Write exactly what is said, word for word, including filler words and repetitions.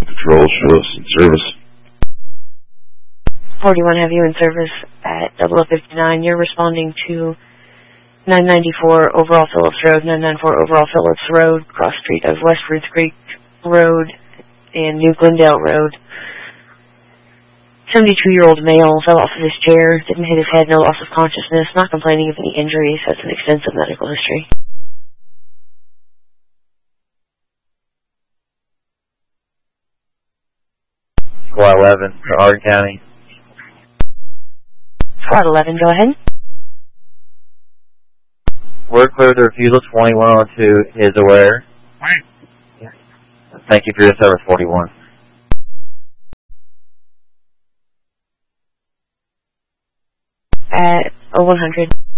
Patrol, show us in service. forty-one have you in service at double oh fifty-nine. You're responding to nine ninety-four Overall Phillips Road, nine ninety-four Overall Phillips Road, cross street of West Ruth Creek Road and New Glendale Road. seventy-two-year-old male fell off of his chair, didn't hit his head, no loss of consciousness, not complaining of any injuries, has an extensive medical history. Squad eleven for Hardin County. Squad eleven, go ahead. We're clear to refusal twenty-one oh two is aware. Thank you for your service, forty-one. At oh one hundred.